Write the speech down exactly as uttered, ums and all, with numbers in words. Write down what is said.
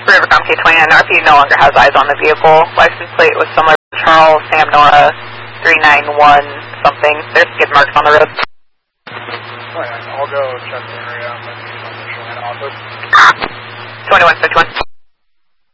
Rivercom K twenty-nine, R P no longer has eyes on the vehicle. License plate was similar to Charles Sam Nora three nine one something. There's skid marks on the road. Alright, I'll go check the area. I'm going to use my office. twenty-one fifty-one.